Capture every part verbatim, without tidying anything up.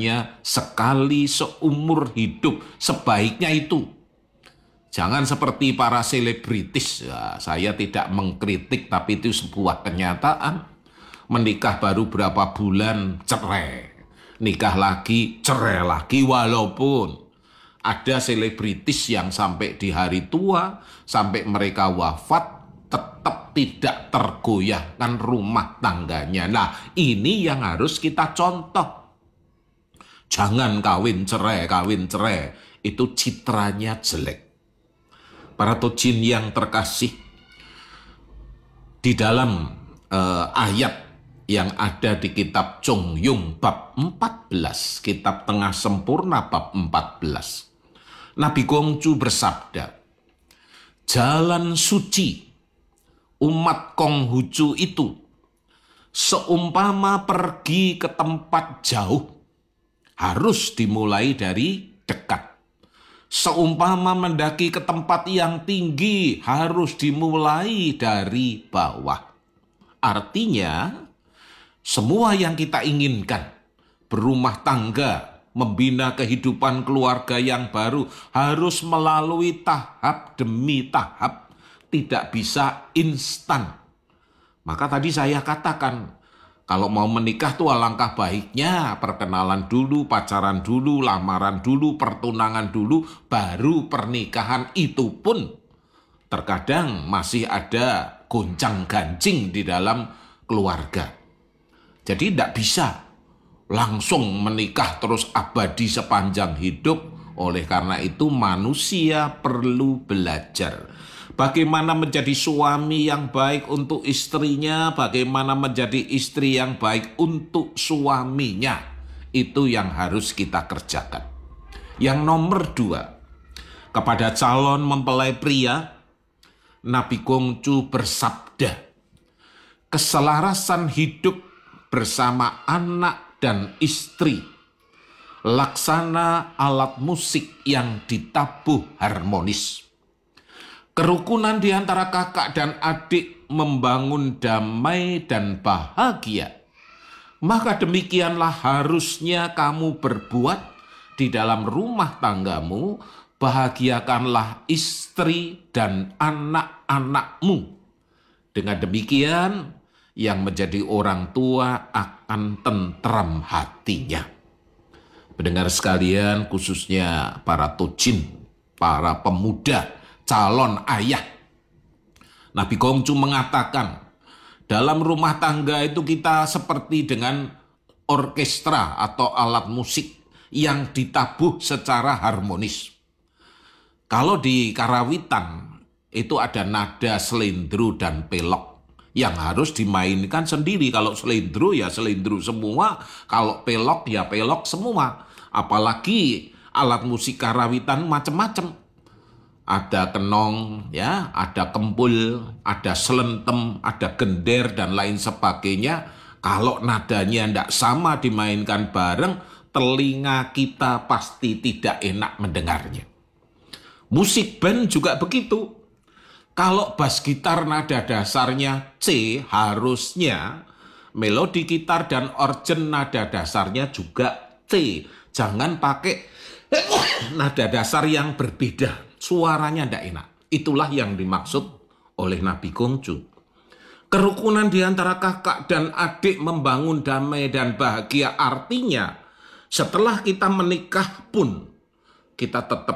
hanya sekali seumur hidup. Sebaiknya itu. Jangan seperti para selebritis. Ya, saya tidak mengkritik, tapi itu sebuah kenyataan. Menikah baru berapa bulan, cerai. Nikah lagi, cerai lagi, walaupun ada selebritis yang sampai di hari tua, sampai mereka wafat, tetap tidak tergoyahkan rumah tangganya. Nah, ini yang harus kita contoh. Jangan kawin cerai, kawin cerai. Itu citranya jelek. Para tojin yang terkasih, di dalam uh, ayat yang ada di kitab Chong Yung bab empat belas, kitab tengah sempurna bab empat belas. Nabi Kongcu bersabda, jalan suci umat Konghucu itu seumpama pergi ke tempat jauh, harus dimulai dari dekat. Seumpama mendaki ke tempat yang tinggi, harus dimulai dari bawah. Artinya, semua yang kita inginkan, berumah tangga, membina kehidupan keluarga yang baru, harus melalui tahap demi tahap, tidak bisa instan. Maka tadi saya katakan, kalau mau menikah tuh alangkah baiknya perkenalan dulu, pacaran dulu, lamaran dulu, pertunangan dulu, baru pernikahan. Itu pun terkadang masih ada goncang-gancing di dalam keluarga. Jadi tidak bisa langsung menikah terus abadi sepanjang hidup. Oleh karena itu manusia perlu belajar bagaimana menjadi suami yang baik untuk istrinya, bagaimana menjadi istri yang baik untuk suaminya. Itu yang harus kita kerjakan. Yang nomor dua, kepada calon mempelai pria, Nabi Kongcu bersabda, keselarasan hidup bersama anak dan istri, laksana alat musik yang ditabuh harmonis. Kerukunan di antara kakak dan adik membangun damai dan bahagia. Maka demikianlah harusnya kamu berbuat di dalam rumah tanggamu, bahagiakanlah istri dan anak-anakmu. Dengan demikian, yang menjadi orang tua akan tentram hatinya. Pendengar sekalian, khususnya para tojin, para pemuda, calon ayah. Nabi Kongcu mengatakan, dalam rumah tangga itu kita seperti dengan orkestra atau alat musik yang ditabuh secara harmonis. Kalau di karawitan, itu ada nada, selendro, dan pelok yang harus dimainkan sendiri. Kalau selendro ya selendro semua, kalau pelok ya pelok semua. Apalagi alat musik karawitan macam-macam. Ada kenong, ya, ada kempul, ada selentem, ada gender dan lain sebagainya. Kalau nadanya tidak sama dimainkan bareng, telinga kita pasti tidak enak mendengarnya. Musik band juga begitu. Kalau bass gitar nada dasarnya C, harusnya melodi gitar dan organ nada dasarnya juga C. Jangan pakai nada dasar yang berbeda, suaranya tidak enak. Itulah yang dimaksud oleh Nabi Kongcu. Kerukunan di antara kakak dan adik membangun damai dan bahagia, artinya setelah kita menikah pun kita tetap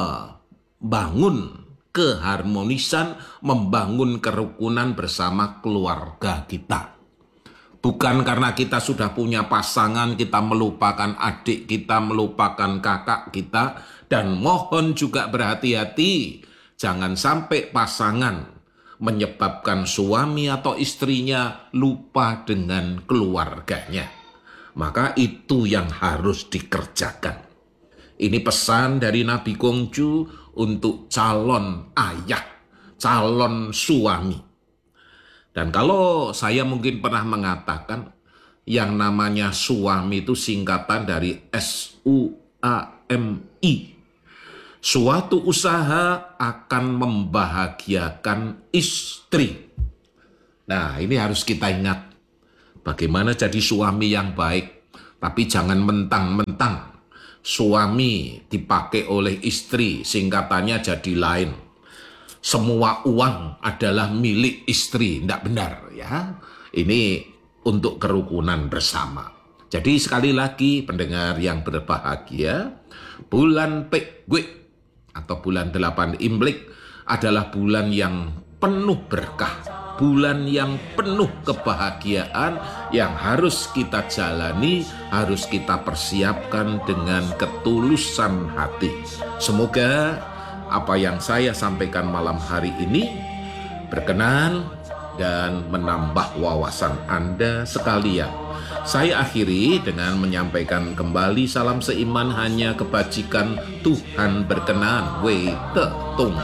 membangun keharmonisan, membangun kerukunan bersama keluarga kita. Bukan karena kita sudah punya pasangan, kita melupakan adik kita, melupakan kakak kita. Dan mohon juga berhati-hati, jangan sampai pasangan menyebabkan suami atau istrinya lupa dengan keluarganya. Maka itu yang harus dikerjakan. Ini pesan dari Nabi Kongcu untuk calon ayah, calon suami. Dan kalau saya mungkin pernah mengatakan, yang namanya suami itu singkatan dari S U A M I. Suatu usaha akan membahagiakan istri. Nah, ini harus kita ingat. Bagaimana jadi suami yang baik. Tapi jangan mentang-mentang suami dipakai oleh istri, singkatannya jadi lain. Semua uang adalah milik istri, tidak benar ya. Ini untuk kerukunan bersama. Jadi sekali lagi pendengar yang berbahagia, bulan Pekgwik atau bulan delapan Imlek adalah bulan yang penuh berkah, bulan yang penuh kebahagiaan yang harus kita jalani, harus kita persiapkan dengan ketulusan hati. Semoga apa yang saya sampaikan malam hari ini berkenan dan menambah wawasan Anda sekalian. Saya akhiri dengan menyampaikan kembali salam seiman hanya kebajikan Tuhan berkenan. Wei Te Tung.